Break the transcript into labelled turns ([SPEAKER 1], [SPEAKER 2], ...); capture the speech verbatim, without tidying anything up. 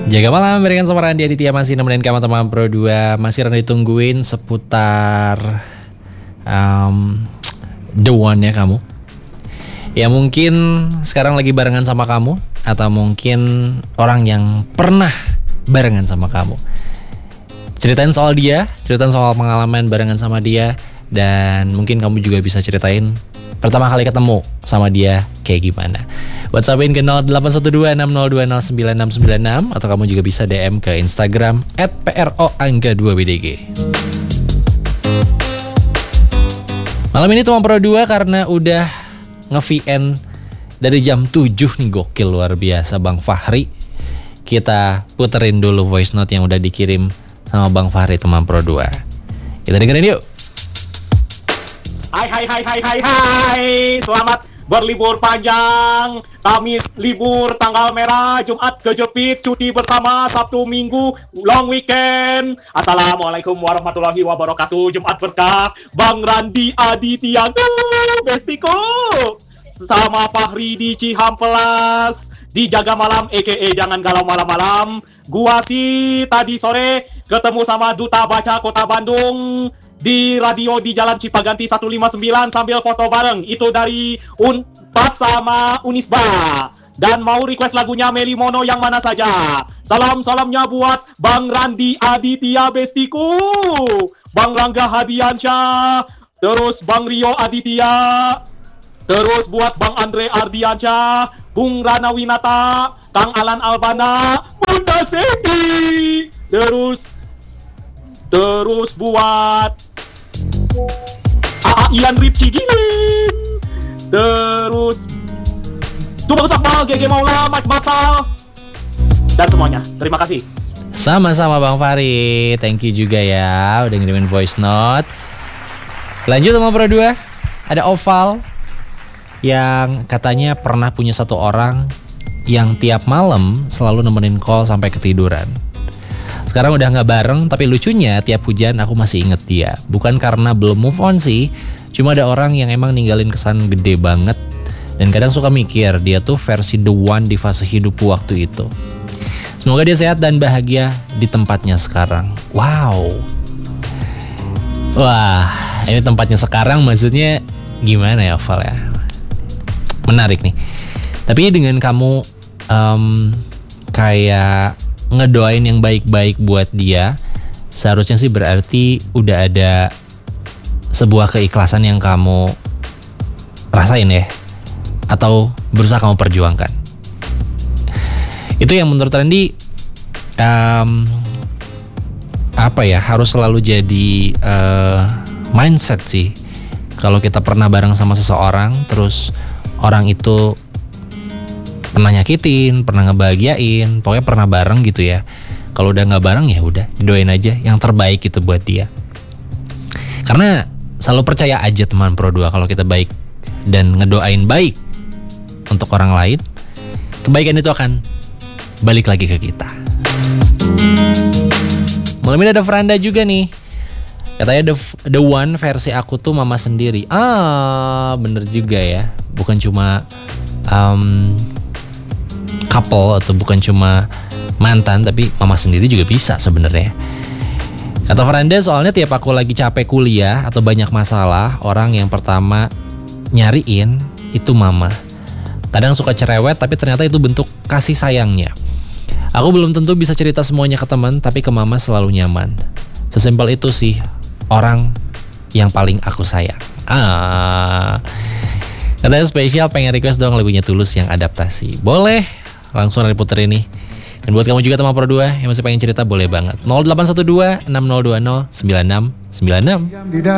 [SPEAKER 1] Jaga malam, berikan sama Randy Aditya masih nemenin kamu teman Pro dua. Masih Randy tungguin seputar um, The One ya kamu. Ya mungkin sekarang lagi barengan sama kamu, atau mungkin orang yang pernah barengan sama kamu. Ceritain soal dia, ceritain soal pengalaman barengan sama dia. Dan mungkin kamu juga bisa ceritain pertama kali ketemu sama dia kayak gimana. WhatsAppin ke nol delapan satu dua enam nol dua nol sembilan enam sembilan enam, atau kamu juga bisa D M ke Instagram at pro angka dua b d g. Malam ini teman Pro dua karena udah nge-V N dari jam tujuh nih, gokil luar biasa Bang Fahri. Kita puterin dulu voice note yang udah dikirim sama Bang Fahri teman Pro dua. Kita dengerin yuk.
[SPEAKER 2] Hai hai hai hai hai hai, selamat berlibur panjang. Kamis libur, tanggal merah, Jumat kejepit, cuti bersama, Sabtu Minggu long weekend. Assalamualaikum warahmatullahi wabarakatuh. Jumat berkah, Bang Randy Aditya, bestiku, sama Fahri di Cihampelas, di Jaga Malam aka Jangan Galau Malam-Malam. Gua sih tadi sore ketemu sama Duta Baca Kota Bandung di radio di Jalan Cipaganti seratus lima puluh sembilan sambil foto bareng. Itu dari Unpas sama Unisba. Dan mau request lagunya Meli Mono yang mana saja. Salam-salamnya buat Bang Randy Aditya bestiku, Bang Rangga Hadiansyah, terus Bang Rio Aditya, terus buat Bang Andre Ardiansyah, Bung Rana Winata, Kang Alan Albana, Bunda Seti, terus Terus buat A A Ian Ripci Gilin, terus Tuh Bagus Akmal, G G Maula, Mike Basal, dan semuanya. Terima kasih.
[SPEAKER 1] Sama-sama Bang Fahri, thank you juga ya udah ngirimin voice note. Lanjut sama Pro dua. Ada Oval yang katanya pernah punya satu orang yang tiap malam selalu nemenin call sampai ketiduran. Sekarang udah gak bareng, tapi lucunya tiap hujan aku masih inget dia. Bukan karena belum move on sih, cuma ada orang yang emang ninggalin kesan gede banget. Dan kadang suka mikir, dia tuh versi the one di fase hidupku waktu itu. Semoga dia sehat dan bahagia di tempatnya sekarang. Wow. Wah, ini tempatnya sekarang maksudnya gimana ya Val ya? Menarik nih. Tapi dengan kamu um, kayak ngedoain yang baik-baik buat dia, seharusnya sih berarti udah ada sebuah keikhlasan yang kamu rasain ya, atau berusaha kamu perjuangkan. Itu yang menurut Randy um, apa ya, harus selalu jadi uh, mindset sih. Kalau kita pernah bareng sama seseorang, terus orang itu pernah nyakitin, pernah ngebahagiain, pokoknya pernah bareng gitu ya. Kalau udah nggak bareng ya udah, doain aja yang terbaik gitu buat dia. Karena selalu percaya aja teman Pro dua, kalau kita baik dan ngedoain baik untuk orang lain, kebaikan itu akan balik lagi ke kita. Malam ini ada Franda juga nih. Katanya the, the one versi aku tuh mama sendiri. Ah, bener juga ya. Bukan cuma um, couple atau bukan cuma mantan, tapi mama sendiri juga bisa sebenarnya. Kata Franda, soalnya tiap aku lagi capek kuliah atau banyak masalah, orang yang pertama nyariin itu mama. Kadang suka cerewet, tapi ternyata itu bentuk kasih sayangnya. Aku belum tentu bisa cerita semuanya ke teman, tapi ke mama selalu nyaman. Sesimpel itu sih orang yang paling aku sayang. Ah, katanya spesial pengen request dong lagunya Tulus yang adaptasi. Boleh, langsung diputer ini. Dan buat kamu juga teman Pro dua yang masih pengen cerita, boleh banget. nol delapan satu dua enam nol dua nol sembilan enam sembilan enam.